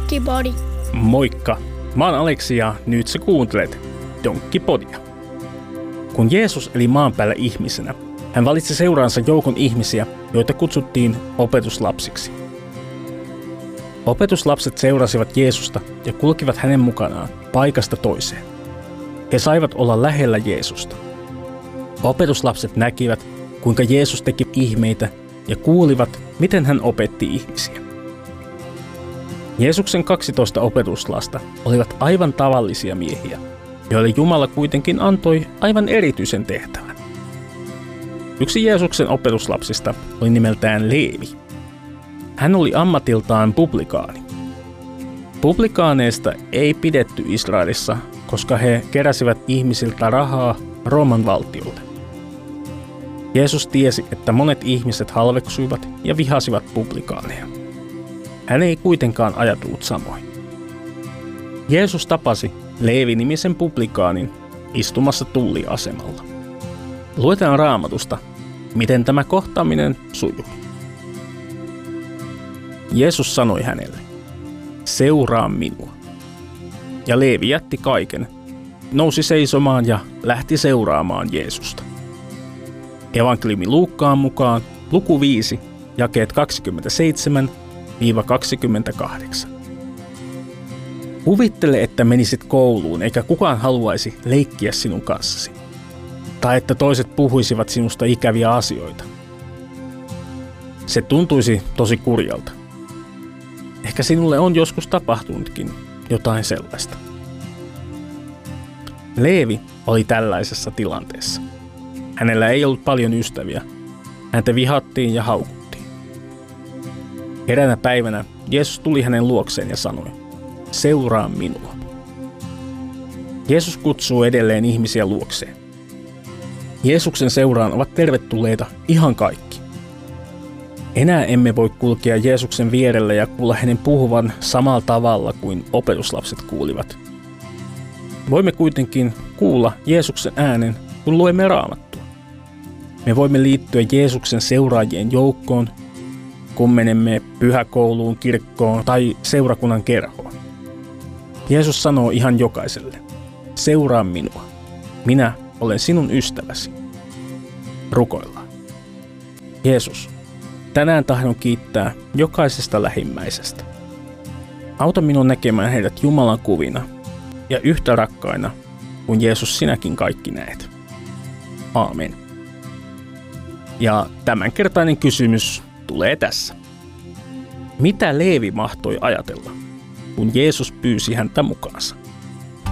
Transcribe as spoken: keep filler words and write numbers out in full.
Donkkipodi. Moikka! Mä oon Aleksi ja nyt sä kuuntelet Donkkipodia. Kun Jeesus eli maan päällä ihmisenä, hän valitsi seuraansa joukon ihmisiä, joita kutsuttiin opetuslapsiksi. Opetuslapset seurasivat Jeesusta ja kulkivat hänen mukanaan paikasta toiseen. He saivat olla lähellä Jeesusta. Opetuslapset näkivät, kuinka Jeesus teki ihmeitä ja kuulivat, miten hän opetti ihmisiä. Jeesuksen kaksitoista opetuslasta olivat aivan tavallisia miehiä, joille Jumala kuitenkin antoi aivan erityisen tehtävän. Yksi Jeesuksen opetuslapsista oli nimeltään Leevi. Hän oli ammatiltaan publikaani. Publikaaneista ei pidetty Israelissa, koska he keräsivät ihmisiltä rahaa Rooman valtiolle. Jeesus tiesi, että monet ihmiset halveksuivat ja vihasivat publikaaneja. Hän ei kuitenkaan ajatellut samoin. Jeesus tapasi Leevi-nimisen publikaanin istumassa tulliasemalla. Luetaan Raamatusta, miten tämä kohtaaminen sujui. Jeesus sanoi hänelle, seuraa minua. Ja Leevi jätti kaiken, nousi seisomaan ja lähti seuraamaan Jeesusta. Evankeliumi Luukkaan mukaan luku viisi, jakeet kaksikymmentäseitsemän kaksikymmentäkahdeksan. Kuvittele, että menisit kouluun eikä kukaan haluaisi leikkiä sinun kanssasi. Tai että toiset puhuisivat sinusta ikäviä asioita. Se tuntuisi tosi kurjalta. Ehkä sinulle on joskus tapahtunutkin jotain sellaista. Leevi oli tällaisessa tilanteessa. Hänellä ei ollut paljon ystäviä. Häntä vihattiin ja haukuttiin. Eräänä päivänä Jeesus tuli hänen luokseen ja sanoi, seuraa minua. Jeesus kutsuu edelleen ihmisiä luokseen. Jeesuksen seuraan ovat tervetulleita ihan kaikki. Enää emme voi kulkea Jeesuksen vierellä ja kuulla hänen puhuvan samalla tavalla kuin opetuslapset kuulivat. Voimme kuitenkin kuulla Jeesuksen äänen, kun luemme Raamattua. Me voimme liittyä Jeesuksen seuraajien joukkoon, kun menemme pyhäkouluun, kirkkoon tai seurakunnan kerhoon. Jeesus sanoo ihan jokaiselle, seuraa minua. Minä olen sinun ystäväsi. Rukoillaan. Jeesus, tänään tahdon kiittää jokaisesta lähimmäisestä. Auta minun näkemään heidät Jumalan kuvina ja yhtä rakkaina kuin Jeesus sinäkin kaikki näet. Aamen. Ja tämänkertainen kysymys tulee tässä. Mitä Leevi mahtoi ajatella, kun Jeesus pyysi häntä mukaansa?